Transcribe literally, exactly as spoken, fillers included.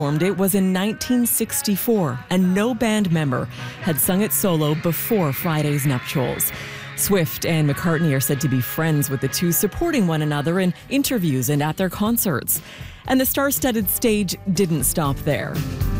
Formed it was in nineteen sixty-four, and no band member had sung it solo before Friday's nuptials. Swift and McCartney are said to be friends, with the two supporting one another in interviews and at their concerts. And the star-studded stage didn't stop there.